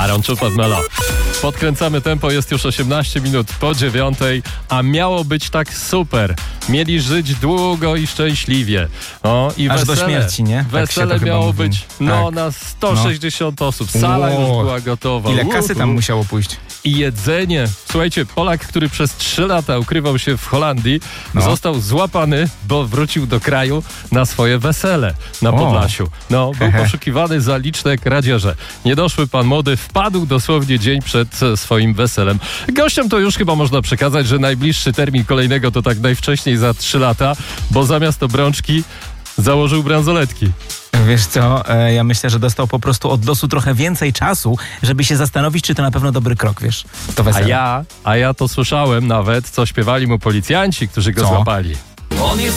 Aaron Czupad-Melo. Podkręcamy tempo, jest już 18 minut po 9, a miało być tak super. Mieli żyć długo i szczęśliwie. O, i aż wesele, do śmierci, nie? Wesele tak miało mówi. być na 160 osób. Sala już była gotowa. Ile kasy tam musiało pójść? I jedzenie. Słuchajcie, Polak, który przez 3 lata ukrywał się w Holandii, został złapany, bo wrócił do kraju na swoje wesele na Podlasiu. Był poszukiwany za liczne kradzieże. Niedoszły pan młody wpadł dosłownie dzień przed swoim weselem. Gościom to już chyba można przekazać, że najbliższy termin kolejnego to tak najwcześniej za 3 lata, bo zamiast obrączki założył bransoletki. Wiesz co, ja myślę, że dostał po prostu od losu trochę więcej czasu, żeby się zastanowić, czy to na pewno dobry krok, wiesz, to wesele. A ja to słyszałem nawet, co śpiewali mu policjanci, którzy go złapali. On jest